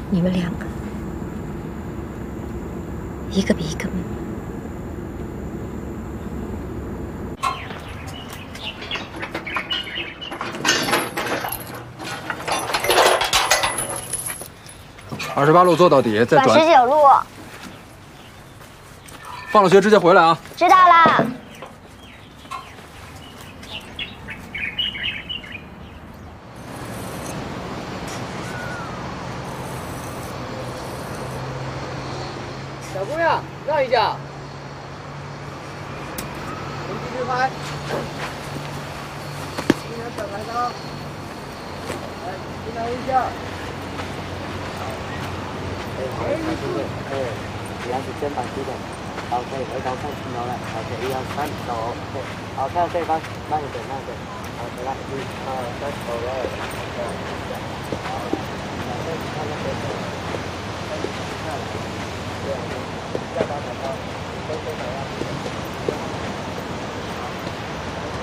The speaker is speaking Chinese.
你们两个，一个比一个美。 28路坐到底，再转。 19路。 放了学直接回来啊！ 知道啦。 小姑娘，让一下。我们继续拍。姑娘小排档。来，进来一下。一样是肩膀基本。OK， 回头看镜头了。OK， 1、2、3，走。OK， 好，看对方，慢一点，慢一点。好，来，1、2、3，走了。